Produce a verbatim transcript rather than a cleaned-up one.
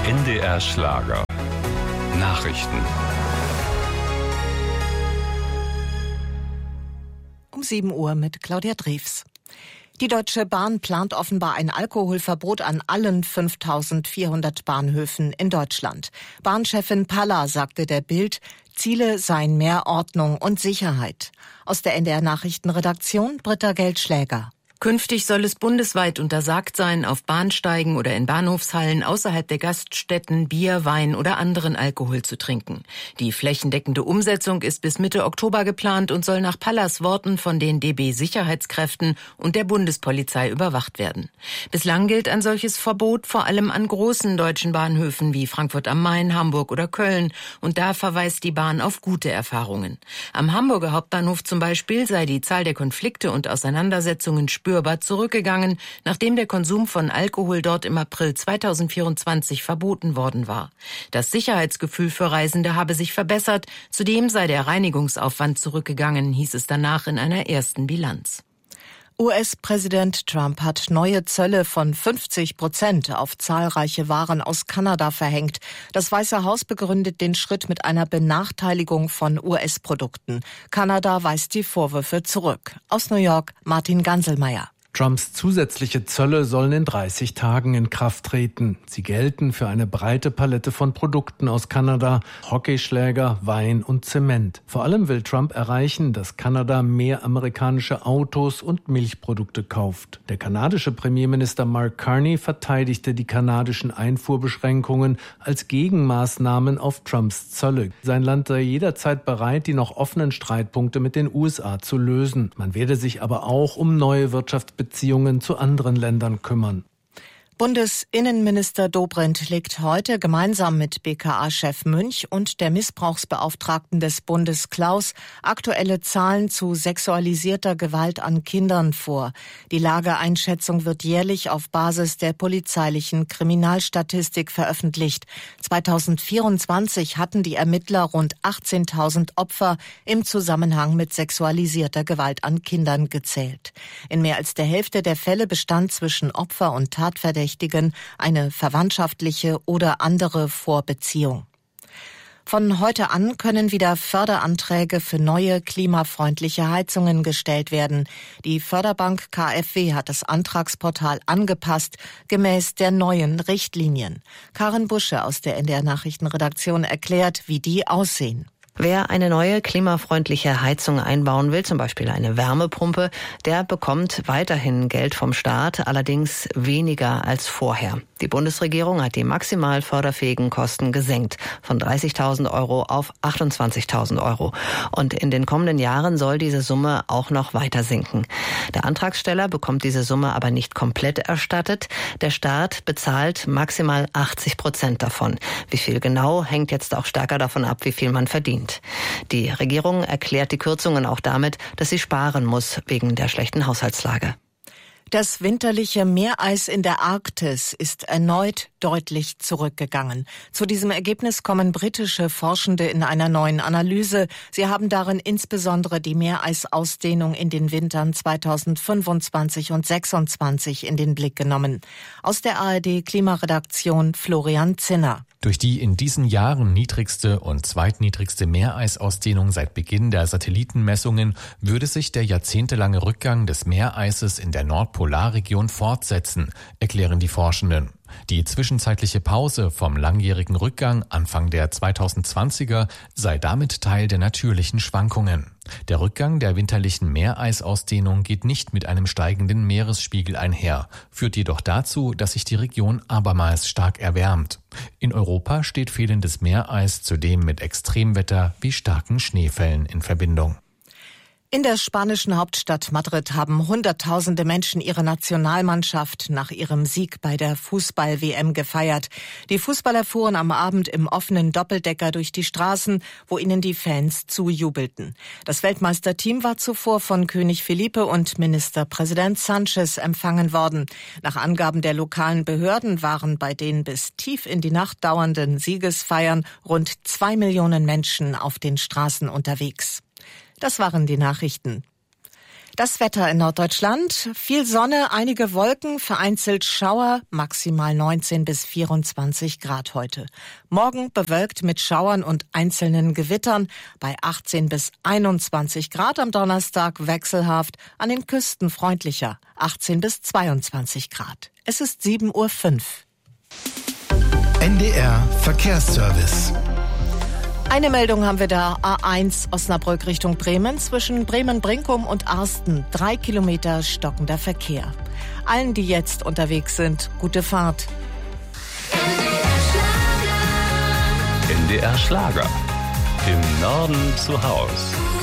N D R Schlager. Nachrichten. Um sieben Uhr mit Claudia Drews. Die Deutsche Bahn plant offenbar ein Alkoholverbot an allen fünftausendvierhundert Bahnhöfen in Deutschland. Bahnchefin Palla sagte der Bild, Ziele seien mehr Ordnung und Sicherheit. Aus der N D R Nachrichtenredaktion Britta Geldschläger. Künftig soll es bundesweit untersagt sein, auf Bahnsteigen oder in Bahnhofshallen außerhalb der Gaststätten Bier, Wein oder anderen Alkohol zu trinken. Die flächendeckende Umsetzung ist bis Mitte Oktober geplant und soll nach Pallas Worten von den D B-Sicherheitskräften und der Bundespolizei überwacht werden. Bislang gilt ein solches Verbot vor allem an großen deutschen Bahnhöfen wie Frankfurt am Main, Hamburg oder Köln, und da verweist die Bahn auf gute Erfahrungen. Am Hamburger Hauptbahnhof zum Beispiel sei die Zahl der Konflikte und Auseinandersetzungen spürbar zurückgegangen, nachdem der Konsum von Alkohol dort im April zweitausendvierundzwanzig verboten worden war. Das Sicherheitsgefühl für Reisende habe sich verbessert, zudem sei der Reinigungsaufwand zurückgegangen, hieß es danach in einer ersten Bilanz. U S-Präsident Trump hat neue Zölle von fünfzig Prozent auf zahlreiche Waren aus Kanada verhängt. Das Weiße Haus begründet den Schritt mit einer Benachteiligung von U S-Produkten. Kanada weist die Vorwürfe zurück. Aus New York Martin Ganselmeier. Trumps zusätzliche Zölle sollen in dreißig Tagen in Kraft treten. Sie gelten für eine breite Palette von Produkten aus Kanada, Hockeyschläger, Wein und Zement. Vor allem will Trump erreichen, dass Kanada mehr amerikanische Autos und Milchprodukte kauft. Der kanadische Premierminister Mark Carney verteidigte die kanadischen Einfuhrbeschränkungen als Gegenmaßnahmen auf Trumps Zölle. Sein Land sei jederzeit bereit, die noch offenen Streitpunkte mit den U S A zu lösen. Man werde sich aber auch um neue Wirtschaftsbeziehungen Beziehungen zu anderen Ländern kümmern. Bundesinnenminister Dobrindt legt heute gemeinsam mit B K A-Chef Münch und der Missbrauchsbeauftragten des Bundes Klaus aktuelle Zahlen zu sexualisierter Gewalt an Kindern vor. Die Lageeinschätzung wird jährlich auf Basis der polizeilichen Kriminalstatistik veröffentlicht. zweitausendvierundzwanzig hatten die Ermittler rund achtzehntausend Opfer im Zusammenhang mit sexualisierter Gewalt an Kindern gezählt. In mehr als der Hälfte der Fälle bestand zwischen Opfer und Tatverdächtigen eine verwandtschaftliche oder andere Vorbeziehung. Von heute an können wieder Förderanträge für neue klimafreundliche Heizungen gestellt werden. Die Förderbank K f W hat das Antragsportal angepasst, gemäß der neuen Richtlinien. Karin Busche aus der N D R Nachrichtenredaktion erklärt, wie die aussehen. Wer eine neue klimafreundliche Heizung einbauen will, zum Beispiel eine Wärmepumpe, der bekommt weiterhin Geld vom Staat, allerdings weniger als vorher. Die Bundesregierung hat die maximal förderfähigen Kosten gesenkt, von dreißigtausend Euro auf achtundzwanzigtausend Euro. Und in den kommenden Jahren soll diese Summe auch noch weiter sinken. Der Antragsteller bekommt diese Summe aber nicht komplett erstattet. Der Staat bezahlt maximal achtzig Prozent davon. Wie viel genau, hängt jetzt auch stärker davon ab, wie viel man verdient. Die Regierung erklärt die Kürzungen auch damit, dass sie sparen muss wegen der schlechten Haushaltslage. Das winterliche Meereis in der Arktis ist erneut deutlich zurückgegangen. Zu diesem Ergebnis kommen britische Forschende in einer neuen Analyse. Sie haben darin insbesondere die Meereisausdehnung in den Wintern zweitausendfünfundzwanzig und sechsundzwanzig in den Blick genommen. Aus der A R D-Klimaredaktion Florian Zinner. Durch die in diesen Jahren niedrigste und zweitniedrigste Meereisausdehnung seit Beginn der Satellitenmessungen würde sich der jahrzehntelange Rückgang des Meereises in der Nordpolarregion fortsetzen, erklären die Forschenden. Die zwischenzeitliche Pause vom langjährigen Rückgang Anfang der zweitausendzwanziger sei damit Teil der natürlichen Schwankungen. Der Rückgang der winterlichen Meereisausdehnung geht nicht mit einem steigenden Meeresspiegel einher, führt jedoch dazu, dass sich die Region abermals stark erwärmt. In Europa steht fehlendes Meereis zudem mit Extremwetter wie starken Schneefällen in Verbindung. In der spanischen Hauptstadt Madrid haben Hunderttausende Menschen ihre Nationalmannschaft nach ihrem Sieg bei der Fußball-W M gefeiert. Die Fußballer fuhren am Abend im offenen Doppeldecker durch die Straßen, wo ihnen die Fans zujubelten. Das Weltmeisterteam war zuvor von König Felipe und Ministerpräsident Sánchez empfangen worden. Nach Angaben der lokalen Behörden waren bei den bis tief in die Nacht dauernden Siegesfeiern rund zwei Millionen Menschen auf den Straßen unterwegs. Das waren die Nachrichten. Das Wetter in Norddeutschland. Viel Sonne, einige Wolken, vereinzelt Schauer, maximal neunzehn bis vierundzwanzig Grad heute. Morgen bewölkt mit Schauern und einzelnen Gewittern bei achtzehn bis einundzwanzig Grad. Am Donnerstag wechselhaft, an den Küsten freundlicher, achtzehn bis zweiundzwanzig Grad. Es ist sieben Uhr fünf. N D R Verkehrsservice. Eine Meldung haben wir da. A eins Osnabrück Richtung Bremen. Zwischen Bremen-Brinkum und Arsten. Drei Kilometer stockender Verkehr. Allen, die jetzt unterwegs sind, gute Fahrt. N D R Schlager. Im Norden zu Haus.